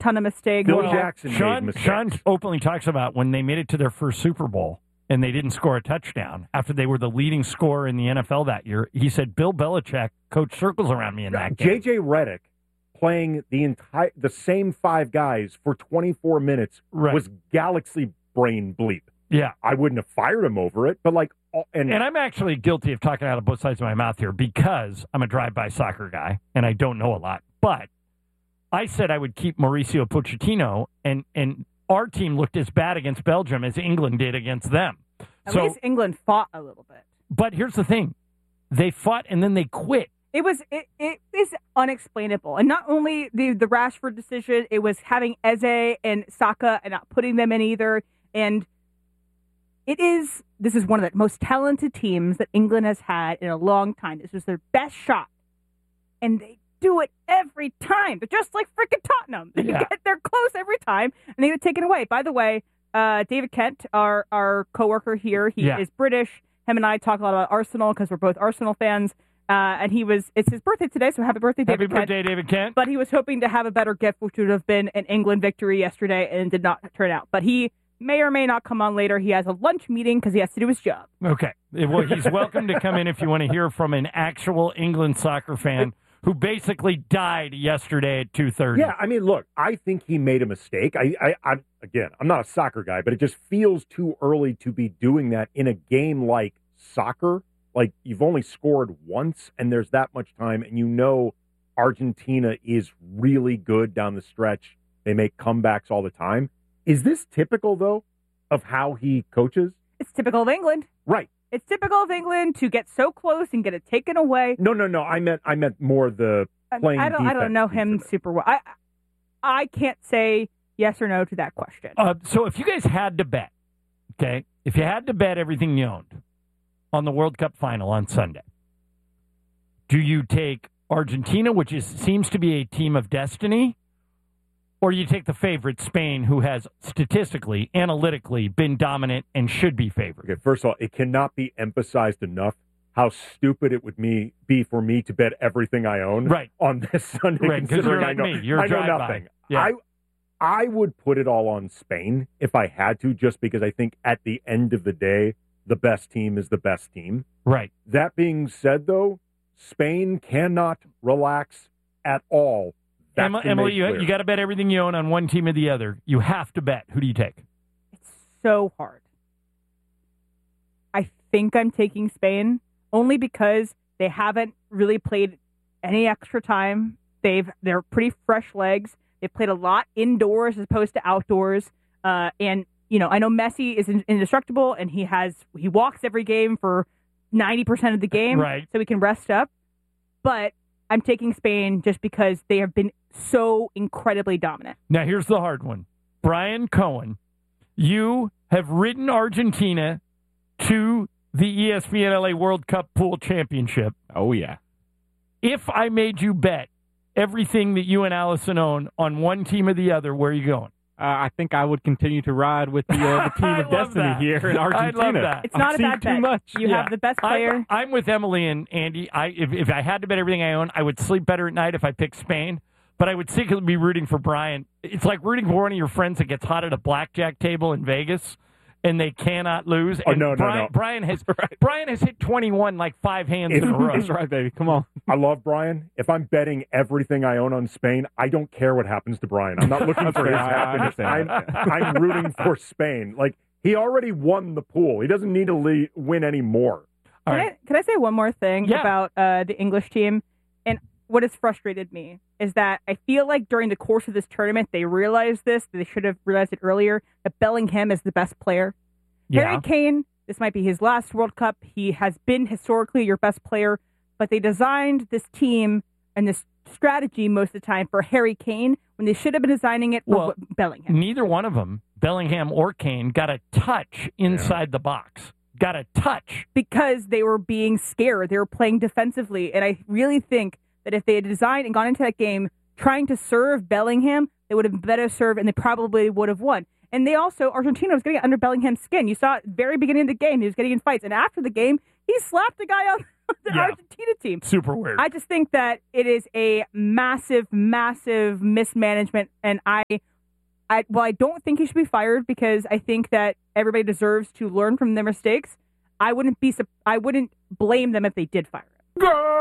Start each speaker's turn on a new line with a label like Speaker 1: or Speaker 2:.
Speaker 1: ton of mistakes.
Speaker 2: Bill Jackson made mistakes.
Speaker 3: Sean openly talks about when they made it to their first Super Bowl and they didn't score a touchdown after they were the leading scorer in the NFL that year. He said, Bill Belichick coached circles around me in that game.
Speaker 2: J.J. Redick playing the same 5 guys for 24 minutes was galaxy brain bleep.
Speaker 3: Yeah.
Speaker 2: I wouldn't have fired him over it, but And
Speaker 3: I'm actually guilty of talking out of both sides of my mouth here because I'm a drive-by soccer guy and I don't know a lot. But I said I would keep Mauricio Pochettino, and our team looked as bad against Belgium as England did against them.
Speaker 1: At least England fought a little bit.
Speaker 3: But here's the thing. They fought and then they quit.
Speaker 1: It is unexplainable. And not only the Rashford decision, it was having Eze and Saka and not putting them in either. And this is one of the most talented teams that England has had in a long time. This was their best shot. And they do it every time. They're just like freaking Tottenham. They're close every time, and they get taken away. By the way, David Kent, our coworker here, he is British. Him and I talk a lot about Arsenal because we're both Arsenal fans. And it's his birthday today, so happy birthday, David Kent.
Speaker 3: Happy birthday, David Kent.
Speaker 1: But he was hoping to have a better gift, which would have been an England victory yesterday, and did not turn out. But he may or may not come on later. He has a lunch meeting because he has to do his job.
Speaker 3: Okay. Well, he's welcome to come in if you want to hear from an actual England soccer fan who basically died yesterday at 2:30.
Speaker 2: Yeah, I mean, look, I think he made a mistake. I'm not a soccer guy, but it just feels too early to be doing that in a game like soccer. Like, you've only scored once, and there's that much time, and you know Argentina is really good down the stretch. They make comebacks all the time. Is this typical, though, of how he coaches?
Speaker 1: It's typical of England.
Speaker 2: Right.
Speaker 1: It's typical of England to get so close and get it taken away.
Speaker 2: No. I meant more the playing
Speaker 1: I don't know him super well. I can't say yes or no to that question.
Speaker 3: So if you guys had to bet, okay, if you had to bet everything you owned on the World Cup final on Sunday, do you take Argentina, which seems to be a team of destiny, or do you take the favorite, Spain, who has statistically, analytically been dominant and should be favored?
Speaker 2: Okay, first of all, it cannot be emphasized enough how stupid it would be for me to bet everything I own on this Sunday.
Speaker 3: Right, because you're like me. You're
Speaker 2: I know nothing.
Speaker 3: Yeah.
Speaker 2: I would put it all on Spain if I had to, just because I think at the end of the day, the best team is the best team.
Speaker 3: Right.
Speaker 2: That being said, though, Spain cannot relax at all.
Speaker 3: Emily, you got to bet everything you own on one team or the other. You have to bet. Who do you take?
Speaker 1: It's so hard. I think I'm taking Spain only because they haven't really played any extra time. They're pretty fresh legs. They've played a lot indoors as opposed to outdoors. And I know Messi is indestructible, and he walks every game for 90% of the game,
Speaker 3: right?
Speaker 1: So we can rest up. But I'm taking Spain just because they have been so incredibly dominant.
Speaker 3: Now, here's the hard one. Brian Cohen, you have ridden Argentina to the ESPN LA World Cup Pool Championship.
Speaker 4: Oh, yeah.
Speaker 3: If I made you bet everything that you and Allison own on one team or the other, where are you going?
Speaker 4: I think I would continue to ride with the team of destiny here in Argentina.
Speaker 3: I love that.
Speaker 1: It's not a bad bet.
Speaker 4: Too much.
Speaker 1: You have the best player.
Speaker 3: I'm with Emily and Andy. If I had to bet everything I own, I would sleep better at night if I picked Spain. But I would secretly be rooting for Brian. It's like rooting for one of your friends that gets hot at a blackjack table in Vegas, and they cannot lose.
Speaker 2: Oh,
Speaker 3: and
Speaker 2: no.
Speaker 3: Brian has hit 21 like 5 hands in a row.
Speaker 4: That's right, baby. Come on.
Speaker 2: I love Brian. If I'm betting everything I own on Spain, I don't care what happens to Brian. I'm not looking for his happiness. I'm rooting for Spain. Like, he already won the pool. He doesn't need to win any more.
Speaker 1: Can I say one more thing about the English team? And what has frustrated me is that I feel like during the course of this tournament, they realized this. They should have realized it earlier, that Bellingham is the best player.
Speaker 3: Yeah.
Speaker 1: Harry Kane, this might be his last World Cup. He has been historically your best player, but they designed this team and this strategy most of the time for Harry Kane when they should have been designing it for Bellingham.
Speaker 3: Neither one of them, Bellingham or Kane, got a touch inside the box. Got a touch.
Speaker 1: Because they were being scared. They were playing defensively. And I really think that if they had designed and gone into that game trying to serve Bellingham, they would have better served and they probably would have won. And Argentina was getting under Bellingham's skin. You saw at the very beginning of the game, he was getting in fights. And after the game, He slapped a guy on the Argentina team.
Speaker 3: Super weird.
Speaker 1: I just think that it is a massive, massive mismanagement, and I don't think he should be fired because I think that everybody deserves to learn from their mistakes. I wouldn't blame them if they did fire him.